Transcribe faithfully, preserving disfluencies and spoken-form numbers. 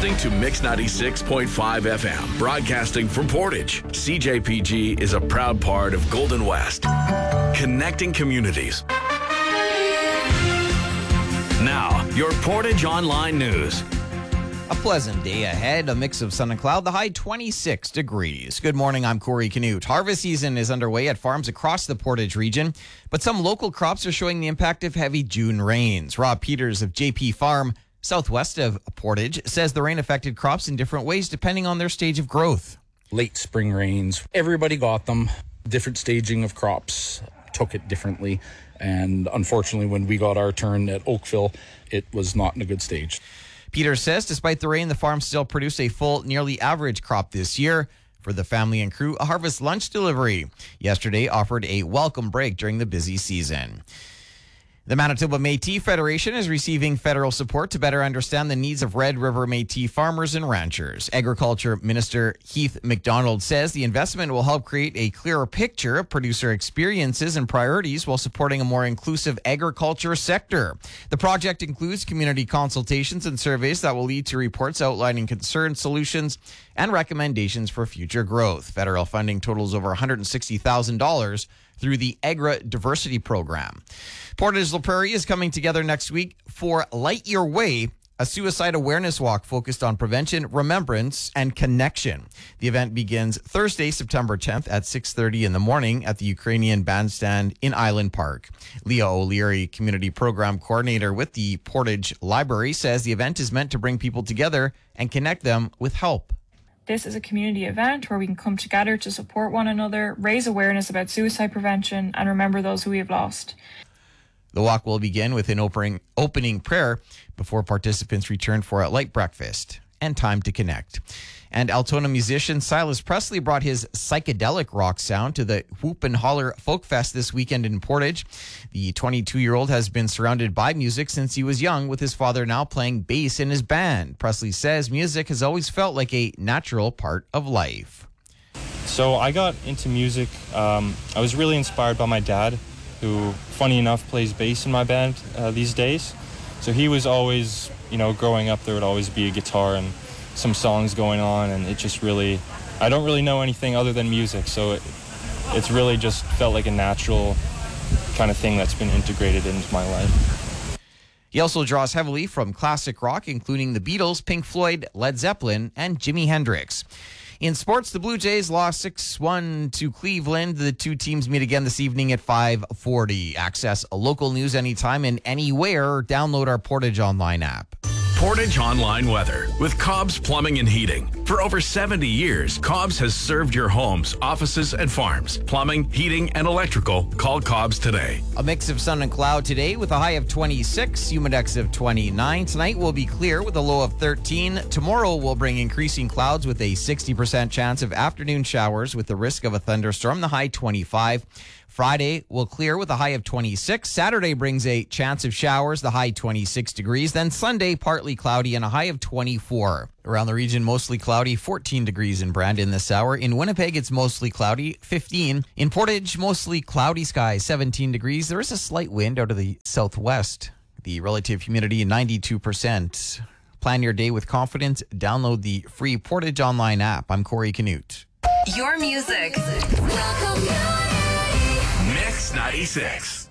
listening to Mix ninety-six point five F M, broadcasting from Portage. C J P G is a proud part of Golden West, connecting communities. Now, your Portage Online News. A pleasant day ahead, a mix of sun and cloud, the high twenty-six degrees. Good morning, I'm Corey Canute. Harvest season is underway at farms across the Portage region, but some local crops are showing the impact of heavy June rains. Rob Peters of J P Farm, southwest of Portage, says the rain affected crops in different ways depending on their stage of growth. Late spring rains, everybody got them. Different staging of crops took it differently. And unfortunately, when we got our turn at Oakville, it was not in a good stage. Peter says despite the rain, the farm still produced a full, nearly average crop this year. For the family and crew, a harvest lunch delivery yesterday offered a welcome break during the busy season. The Manitoba Métis Federation is receiving federal support to better understand the needs of Red River Métis farmers and ranchers. Agriculture Minister Heath McDonald says the investment will help create a clearer picture of producer experiences and priorities while supporting a more inclusive agriculture sector. The project includes community consultations and surveys that will lead to reports outlining concerns, solutions, and recommendations for future growth. Federal funding totals over one hundred sixty thousand dollars through the Agra Diversity Program. Portage La Prairie is coming together next week for Light Your Way, a suicide awareness walk focused on prevention, remembrance, and connection. The event begins Thursday, September tenth at six thirty in the morning at the Ukrainian Bandstand in Island Park. Leah O'Leary, Community Program Coordinator with the Portage Library, says the event is meant to bring people together and connect them with help. This is a community event where we can come together to support one another, raise awareness about suicide prevention, and remember those who we have lost. The walk will begin with an opening, opening prayer before participants return for a light breakfast and time to connect. And Altona musician Silas Presley brought his psychedelic rock sound to the Whoop and Holler Folk Fest this weekend in Portage. The twenty-two-year-old has been surrounded by music since he was young, with his father now playing bass in his band. Presley says music has always felt like a natural part of life. So I got into music. Um, I was really inspired by my dad, who, funny enough, plays bass in my band uh, these days. So he was always, you know, growing up, there would always be a guitar and some songs going on, and it just really, I don't really know anything other than music, so it, it's really just felt like a natural kind of thing that's been integrated into my life. He also draws heavily from classic rock, including the Beatles, Pink Floyd, Led Zeppelin, and Jimi Hendrix. In sports, the Blue Jays lost six one to Cleveland. The two teams meet again this evening at five forty. Access local news anytime and anywhere. Download our Portage Online app. Portage Online Weather with Cobb's Plumbing and Heating. For over seventy years, Cobb's has served your homes, offices, and farms. Plumbing, heating, and electrical. Call Cobb's today. A mix of sun and cloud today with a high of twenty-six, humidex of twenty-nine. Tonight will be clear with a low of thirteen. Tomorrow will bring increasing clouds with a sixty percent chance of afternoon showers with the risk of a thunderstorm, the high twenty-five. Friday will clear with a high of twenty-six. Saturday brings a chance of showers, the high twenty-six degrees. Then Sunday, partly cloudy and a high of twenty-four. Around the region, mostly cloudy, fourteen degrees in Brandon this hour. In Winnipeg, it's mostly cloudy, fifteen. In Portage, mostly cloudy skies, seventeen degrees. There is a slight wind out of the southwest. The relative humidity, ninety-two percent. Plan your day with confidence. Download the free Portage Online app. I'm Corey Canute. Your music. Mix ninety-six.